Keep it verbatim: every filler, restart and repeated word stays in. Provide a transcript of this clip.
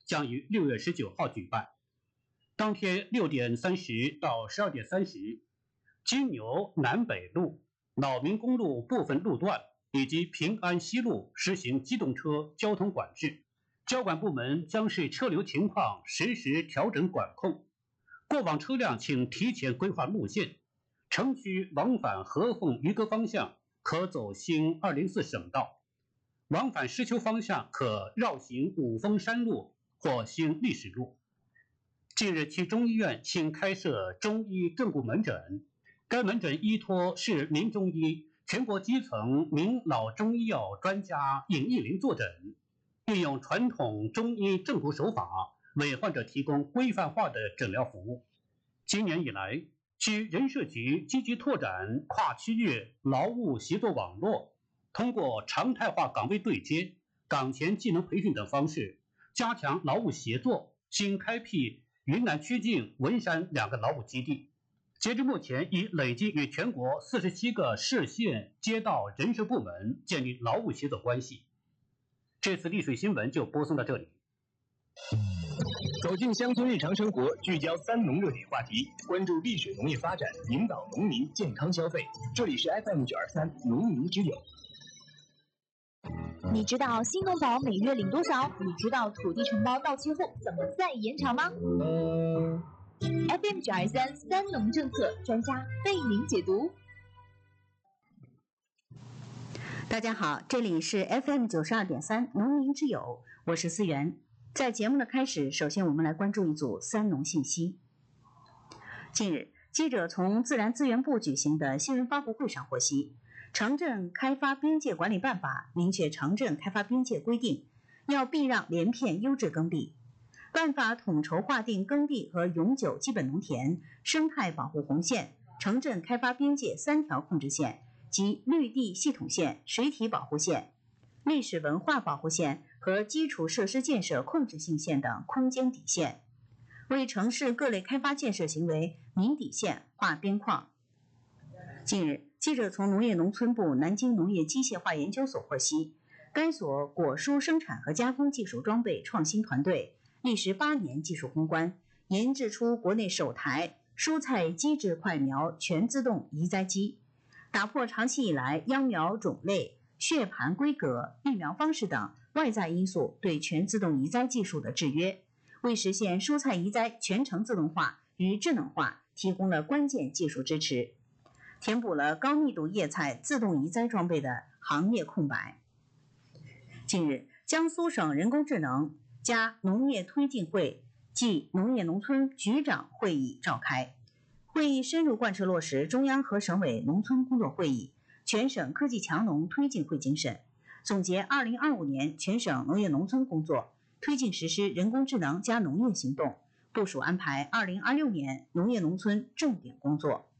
将于六月十九号举办。当天六点三十到十二点三十，金牛南北路、老民公路部分路段以及平安西路实行机动车交通管制，交管部门将视车流情况实时调整管控。过往车辆请提前规划路线，城区往返合凤渔歌方向可走兴二零四省道，往返石丘方向可绕行五峰山路或兴历史路。近日，其中医院新开设中医正骨门诊，该门诊依托市民中医、全国基层名老中医药专家尹义林坐诊，运用传统中医正骨手法，为患者提供规范化的诊疗服务。今年以来，区人社局积极拓展跨区域劳务协作网络，通过常态化岗位对接、岗前技能培训等方式，加强劳务协作，新开辟云南曲靖、文山两个劳务基地。截至目前，已累计与全国四十七个市县街道人事部门建立劳务协作关系。这次丽水新闻就播送到这里。 走进乡村日常生活，聚焦三农热点话题，关注丽水农业发展，引导农民健康消费。这里是 F M 九二三农民之友。 你知道新农保每月领多少？你知道土地承包到期后怎么再延长吗？嗯 F M 九二三三农政策专家为您解读。 大家好，这里是 F M 九十二点三农民之友，我是思源。在节目的开始，首先我们来关注一组三农信息。近日，记者从自然资源部举行的新闻发布会上获悉，城镇开发边界管理办法明确城镇开发边界规定，要避让连片优质耕地。办法统筹划定耕地和永久基本农田、生态保护红线、城镇开发边界三条控制线及绿地系统线、水体保护线、历史文化保护线和基础设施建设控制性线等空间底线，为城市各类开发建设行为明底线、划边框。近日，记者从农业农村部南京农业机械化研究所获悉，该所果蔬生产和加工技术装备创新团队历时八年技术攻关，研制出国内首台蔬菜基质块苗全自动移栽机，打破长期以来秧苗种类、血盘规格、育苗方式等外在因素对全自动移栽技术的制约，为实现蔬菜移栽全程自动化与智能化提供了关键技术支持，填补了高密度叶菜自动移栽装备的行业空白。近日，江苏省人工智能加农业推进会暨农业农村局长会议召开，会议深入贯彻落实中央和省委农村工作会议全省科技强农推进会精神，总结二零二五年全省农业农村工作，推进实施人工智能加农业行动，部署安排二零二六年农业农村重点工作。